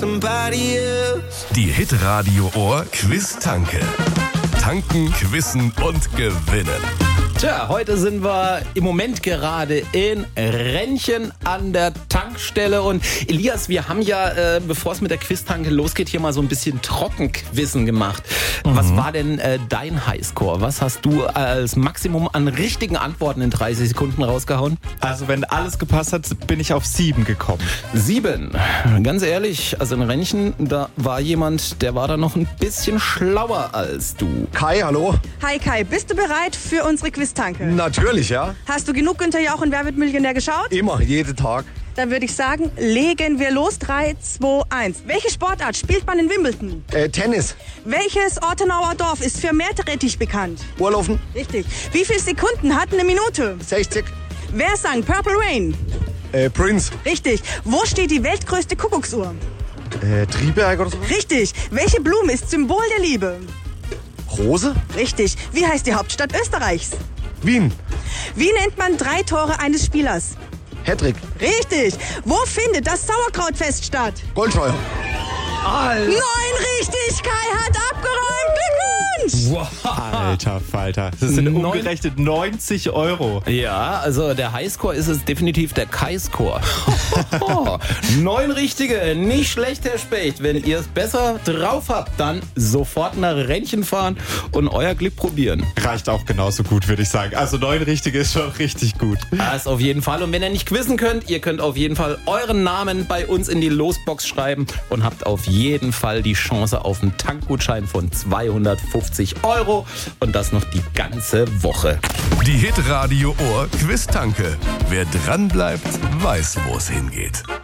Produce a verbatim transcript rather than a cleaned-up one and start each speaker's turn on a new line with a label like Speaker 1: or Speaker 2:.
Speaker 1: Die Hitradio Ohr Quiz-Tanke. Tanken, quizzen und gewinnen.
Speaker 2: Tja, heute sind wir im Moment gerade in Rennchen an der Tankstelle. Und Elias, wir haben ja, äh, bevor es mit der Quiz-Tanke losgeht, hier mal so ein bisschen Trockenquizzen gemacht. Mhm. Was war denn äh, dein Highscore? Was hast du als Maximum an richtigen Antworten in dreißig Sekunden rausgehauen?
Speaker 3: Also wenn alles gepasst hat, bin ich auf sieben gekommen.
Speaker 2: Sieben. Ganz ehrlich, also in Rennchen, da war jemand, der war da noch ein bisschen schlauer als du.
Speaker 4: Kai, hallo?
Speaker 5: Hi Kai, bist du bereit für unsere Quiz-Tanke?
Speaker 4: Natürlich, ja.
Speaker 5: Hast du genug Günther Jauch und Wer wird Millionär geschaut?
Speaker 4: Immer, jeden Tag.
Speaker 5: Dann würde ich sagen, legen wir los. drei, zwei, eins. Welche Sportart spielt man in Wimbledon?
Speaker 4: Äh, Tennis.
Speaker 5: Welches Ortenauer Dorf ist für Meerrettich bekannt?
Speaker 4: Urlaufen.
Speaker 5: Richtig. Wie viele Sekunden hat eine Minute?
Speaker 4: sechzig.
Speaker 5: Wer sang Purple Rain?
Speaker 4: Äh, Prince.
Speaker 5: Richtig. Wo steht die weltgrößte Kuckucksuhr?
Speaker 4: Äh, Triberg oder so?
Speaker 5: Richtig. Welche Blume ist Symbol der Liebe?
Speaker 4: Rose?
Speaker 5: Richtig. Wie heißt die Hauptstadt Österreichs?
Speaker 4: Wien.
Speaker 5: Wie nennt man drei Tore eines Spielers?
Speaker 4: Hattrick.
Speaker 5: Richtig. Wo findet das Sauerkrautfest statt?
Speaker 4: Goldscheuer.
Speaker 5: Neun richtig. Kai hat abgeräumt. Glückwunsch.
Speaker 2: Wow.
Speaker 3: Alter Falter, das sind
Speaker 2: Neun-
Speaker 3: umgerechnet neunzig Euro.
Speaker 2: Ja, also der Highscore ist es definitiv der Kai-Score. Neun richtige, nicht schlecht, Herr Specht. Wenn ihr es besser drauf habt, dann sofort nach Rennchen fahren und euer Glück probieren.
Speaker 3: Reicht auch genauso gut, würde ich sagen. Also neun richtige ist schon richtig gut.
Speaker 2: Das auf jeden Fall. Und wenn ihr nicht quizzen könnt, ihr könnt auf jeden Fall euren Namen bei uns in die Losbox schreiben und habt auf jeden Fall die Chance auf einen Tankgutschein von zweihundertfünfzig Euro. Und das noch die ganze Woche.
Speaker 1: Die Hitradio Ohr Quiz-Tanke. Wer dran bleibt, weiß, wo es hingeht.